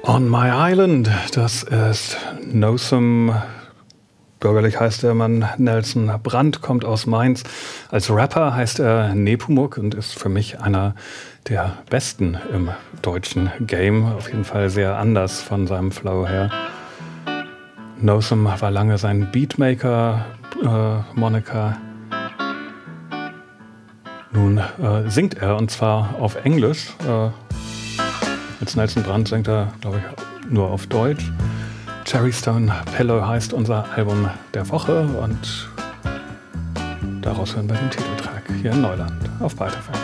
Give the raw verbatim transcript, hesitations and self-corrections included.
On My Island, das ist Nosum. Bürgerlich heißt der Mann Nelson Brandt, kommt aus Mainz. Als Rapper heißt er Nepomuk und ist für mich einer der besten im deutschen Game. Auf jeden Fall sehr anders von seinem Flow her. Nosum war lange sein Beatmaker, äh, Moniker. Nun äh, singt er, und zwar auf Englisch. Äh, als Nelson Brandt singt er, glaube ich, nur auf Deutsch. Cherry Stone Pillow heißt unser Album der Woche und daraus hören wir den Titeltrack hier in Neuland auf Byte F M.